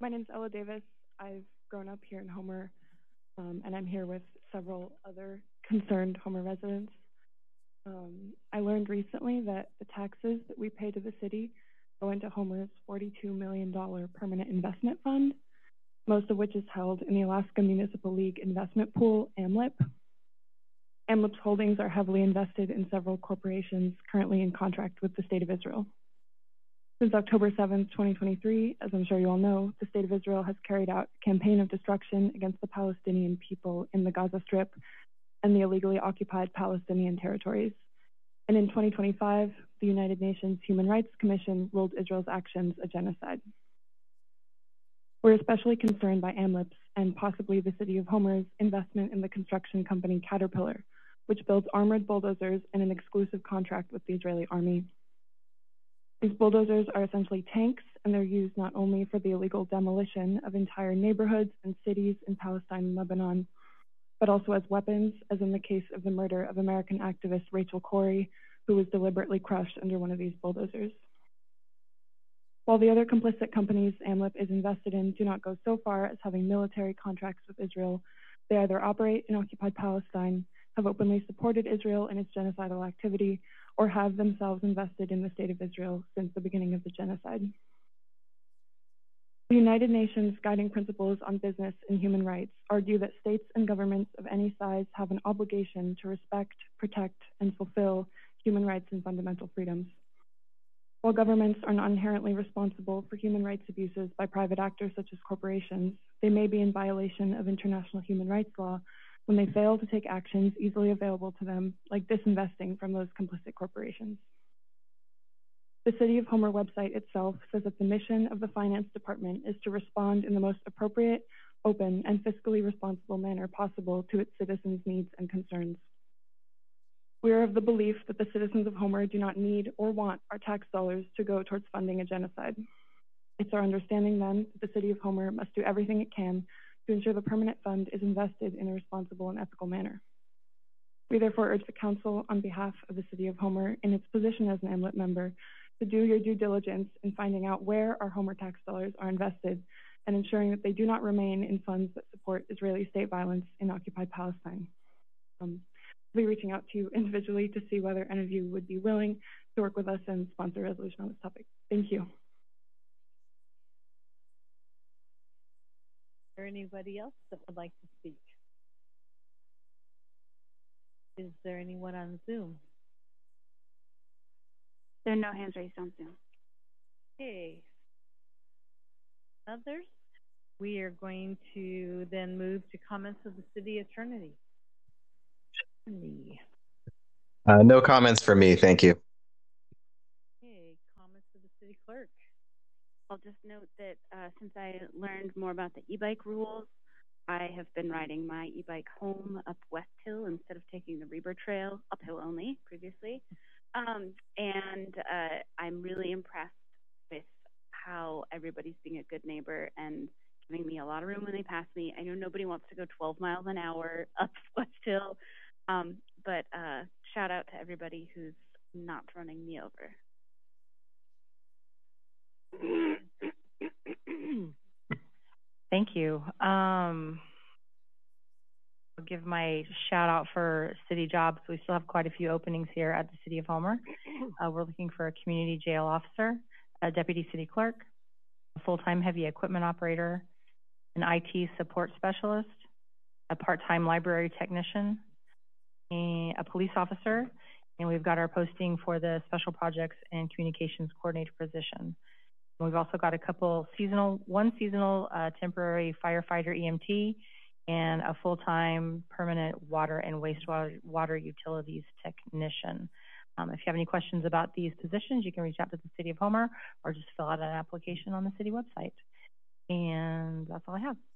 My name's Ella Davis. I've grown up here in Homer, and I'm here with several other concerned Homer residents. I learned recently that the taxes that we pay to the city go into Homer's $42 million permanent investment fund, most of which is held in the Alaska Municipal League investment pool, AMLIP. AMLIP's holdings are heavily invested in several corporations currently in contract with the State of Israel. Since October 7th, 2023, as I'm sure you all know, the State of Israel has carried out a campaign of destruction against the Palestinian people in the Gaza Strip and the illegally occupied Palestinian territories. And in 2025, the United Nations Human Rights Commission ruled Israel's actions a genocide. We're especially concerned by AMLIP's and possibly the city of Homer's investment in the construction company Caterpillar, which builds armored bulldozers in an exclusive contract with the Israeli army. These bulldozers are essentially tanks, and they're used not only for the illegal demolition of entire neighborhoods and cities in Palestine and Lebanon, but also as weapons, as in the case of the murder of American activist Rachel Corrie, who was deliberately crushed under one of these bulldozers. While the other complicit companies AMLIP is invested in do not go so far as having military contracts with Israel, they either operate in occupied Palestine, have openly supported Israel in its genocidal activity, or have themselves invested in the State of Israel since the beginning of the genocide. The United Nations Guiding Principles on Business and Human Rights argue that states and governments of any size have an obligation to respect, protect, and fulfill human rights and fundamental freedoms. While governments are not inherently responsible for human rights abuses by private actors such as corporations, they may be in violation of international human rights law when they fail to take actions easily available to them, like disinvesting from those complicit corporations. The City of Homer website itself says that the mission of the Finance Department is to respond in the most appropriate, open, and fiscally responsible manner possible to its citizens' needs and concerns. We are of the belief that the citizens of Homer do not need or want our tax dollars to go towards funding a genocide. It's our understanding then that the City of Homer must do everything it can to ensure the permanent fund is invested in a responsible and ethical manner. We therefore urge the Council, on behalf of the City of Homer, in its position as an AMLIP member, to do your due diligence in finding out where our Homer tax dollars are invested and ensuring that they do not remain in funds that support Israeli state violence in occupied Palestine. I'll be reaching out to you individually to see whether any of you would be willing to work with us and sponsor a resolution on this topic. Thank you. Is there anybody else that would like to speak? Is there anyone on Zoom? There are no hands raised on Zoom. Okay. Others? We are going to then move to comments of the City Attorney. No comments for me, thank you. Okay, comments of the City Clerk. I'll just note that since I learned more about the e-bike rules, I have been riding my e-bike home up West Hill instead of taking the Reber Trail, uphill only previously. And I'm really impressed with how everybody's being a good neighbor and giving me a lot of room when they pass me. I know nobody wants to go 12 miles an hour up West Hill, but shout out to everybody who's not running me over. Thank you. I'll give my shout out for city jobs. We still have quite a few openings here at the City of Homer. We're looking for a community jail officer, a deputy city clerk, a full-time heavy equipment operator, an IT support specialist, a part-time library technician, a police officer, and we've got our posting for the special projects and communications coordinator position. We've also got a couple one seasonal temporary firefighter EMT and a full-time permanent water and wastewater utilities technician. If you have any questions about these positions, you can reach out to the City of Homer or just fill out an application on the city website. And that's all I have.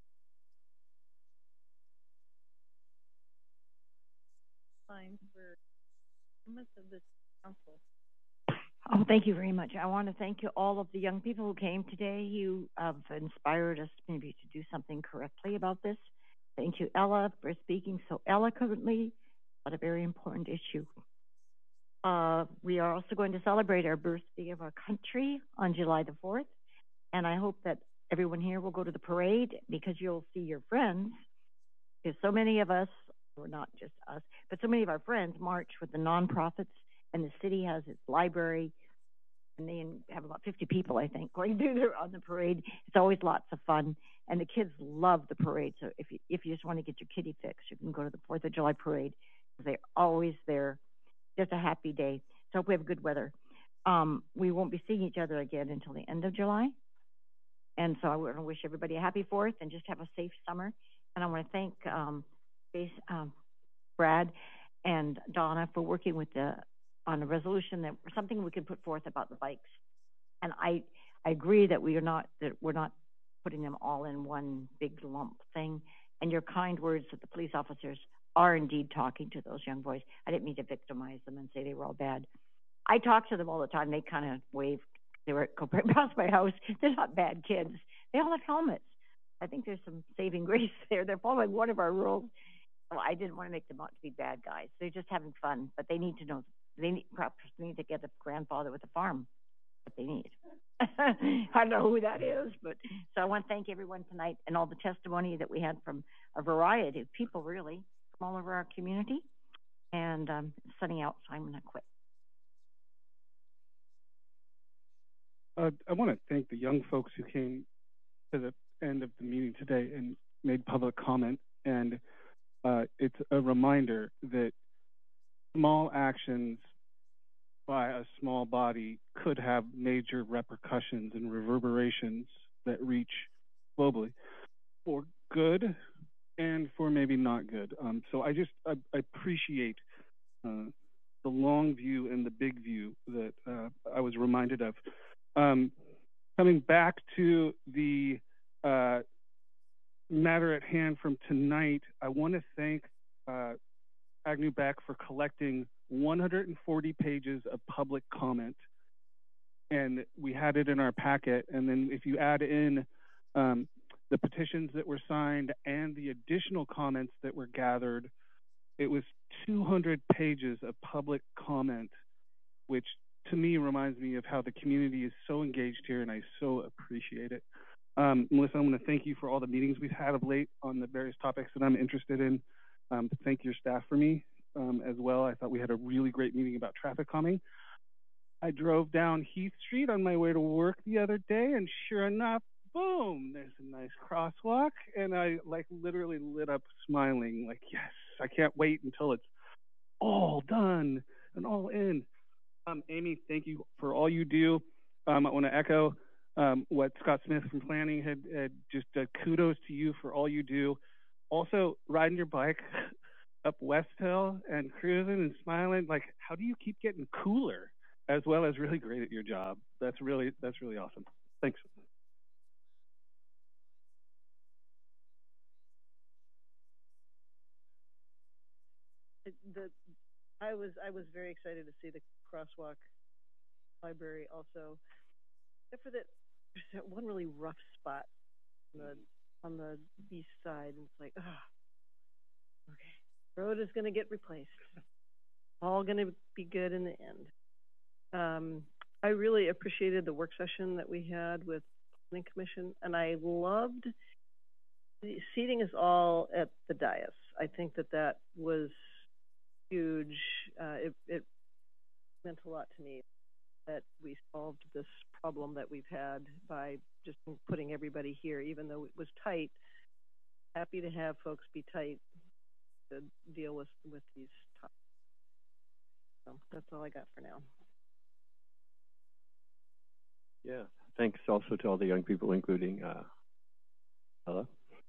Time for comments of the council. Oh, thank you very much. I want to thank you all of the young people who came today. You have inspired us maybe to do something correctly about this. Thank you, Ella, for speaking so eloquently about a very important issue. We are also going to celebrate our birthday of our country on July the 4th, and I hope that everyone here will go to the parade because you'll see your friends. Because so many of us, or not just us, but so many of our friends march with the nonprofits, and the city has its library, and they have about 50 people, I think, going through there on the parade. It's always lots of fun, and the kids love the parade. So if you just want to get your kiddie fix, you can go to the 4th of July parade, because they're always there. Just a happy day. So I hope we have good weather. We won't be seeing each other again until the end of July. And so I want to wish everybody a happy 4th and just have a safe summer. And I want to thank Brad and Donna for working with on a resolution that something we can put forth about the bikes. And I agree that we're not putting them all in one big lump thing. And your kind words that the police officers are indeed talking to those young boys. I didn't mean to victimize them and say they were all bad. I talk to them all the time. They kind of waved. They were going past my house. They're not bad kids. They all have helmets. I think there's some saving grace there. They're following one of our rules. Well, I didn't want to make them out to be bad guys. They're just having fun, but they need to know. Perhaps need to get a grandfather with a farm. What they need. I don't know who that is, but so I want to thank everyone tonight and all the testimony that we had from a variety of people, really, from all over our community. And it's sunny out, so I'm going to quit. I want to thank the young folks who came to the end of the meeting today and made public comment. And it's a reminder that small actions by a small body could have major repercussions and reverberations that reach globally for good and for maybe not good. So I appreciate the long view and the big view that I was reminded of. Coming back to the matter at hand from tonight, I want to thank Agnew Beck for collecting 140 pages of public comment, and we had it in our packet. And then if you add in the petitions that were signed and the additional comments that were gathered, it was 200 pages of public comment, which to me reminds me of how the community is so engaged here, and I so appreciate it. Melissa, I want to thank you for all the meetings we've had of late on the various topics that I'm interested in. Thank your staff for me as well. I thought we had a really great meeting about traffic calming. I drove down Heath Street on my way to work the other day, and sure enough, boom, there's a nice crosswalk, and I literally lit up smiling, like, yes, I can't wait until it's all done and all in. Amy, thank you for all you do. I want to echo what Scott Smith from planning had just kudos to you for all you do. Also, riding your bike up West Hill and cruising and smiling, like, how do you keep getting cooler as well as really great at your job? That's really awesome. Thanks. I was very excited to see the crosswalk library also, except for that one really rough spot on the east side. And it's like, okay, road is going to get replaced. All going to be good in the end. I really appreciated the work session that we had with Planning Commission, and I loved seating us all at the dais. I think that was huge. It meant a lot to me that we solved this problem that we've had by just putting everybody here, even though it was tight. Happy to have folks be tight to deal with these topics. So that's all I got for now. Yeah, thanks also to all the young people, including hello.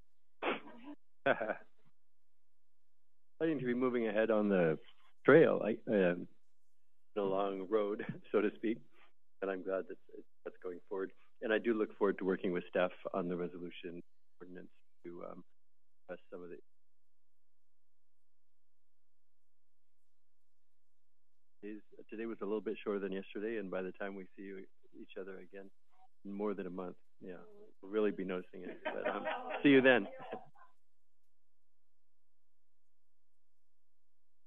I seem to be moving ahead on the trail, a long road, so to speak, and I'm glad that's going forward. And I do look forward to working with staff on the resolution ordinance to address some of the. Today was a little bit shorter than yesterday, and by the time we see each other again, in more than a month, yeah, we'll really be noticing it. But see you then.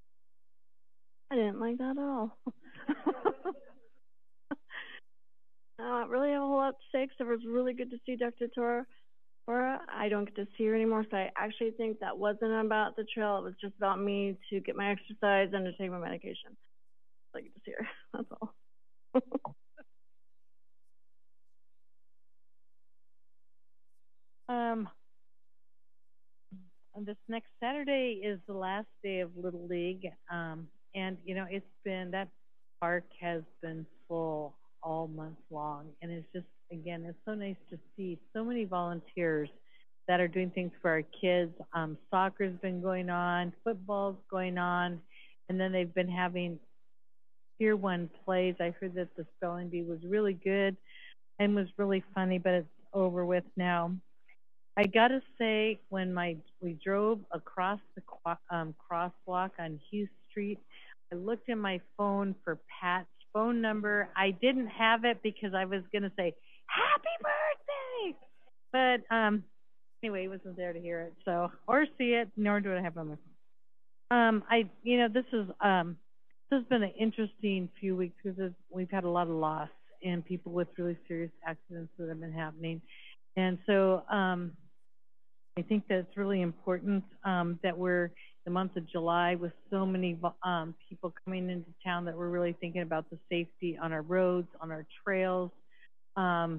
I didn't like that at all. I don't really have a whole lot to say, except it was really good to see Dr. Tora. I don't get to see her anymore, so I actually think that wasn't about the trail. It was just about me to get my exercise and to take my medication. So I get to see her. That's all. This next Saturday is the last day of Little League, and you know that park has been full all month long, and it's just it's so nice to see so many volunteers that are doing things for our kids. Soccer's been going on, football's going on, and then they've been having Tier 1 plays. I heard that the spelling bee was really good and was really funny, but it's over with now. I gotta say, when we drove across the crosswalk on Hughes Street, I looked in my phone for Pat's phone number. I didn't have it because I was gonna say happy birthday, but anyway, he wasn't there to hear it, so or see it, nor do I have it on my phone. This has been an interesting few weeks because we've had a lot of loss and people with really serious accidents that have been happening, and so I think that it's really important that we're the month of July with so many people coming into town that we're really thinking about the safety on our roads, on our trails. No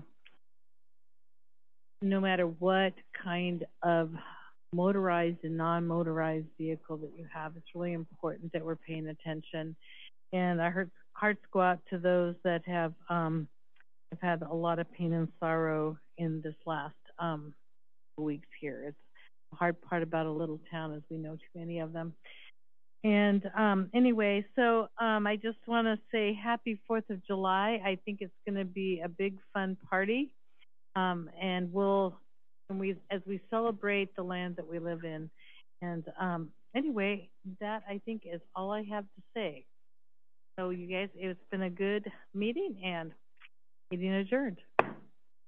matter what kind of motorized and non-motorized vehicle that you have, it's really important that we're paying attention. And our hearts go out to those that have had a lot of pain and sorrow in this last weeks here. It's the hard part about a little town is we know too many of them. And anyway, so I just want to say happy 4th of July. I think it's going to be a big fun party. And as we celebrate the land that we live in. And anyway, that I think is all I have to say. So you guys, it's been a good meeting and meeting adjourned.